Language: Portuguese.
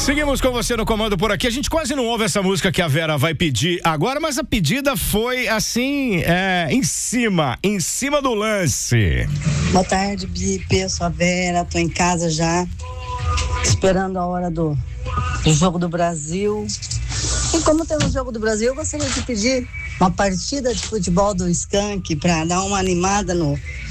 Seguimos com você no comando por aqui. A gente quase não ouve essa música que a Vera vai pedir agora, mas a pedida foi assim, em cima do lance. Boa tarde, Bipe, eu sou a Vera, tô em casa já, esperando a hora do Jogo do Brasil. E como tem um Jogo do Brasil, eu gostaria de pedir uma partida de futebol do Skank para dar uma animada